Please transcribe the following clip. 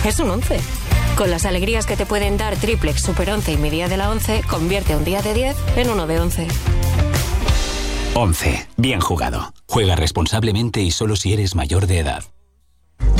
Es un 11. Con las alegrías que te pueden dar Triplex, Super 11 y mi día de la 11, convierte un día de 10 en uno de 11. 11. Bien jugado. Juega responsablemente y solo si eres mayor de edad.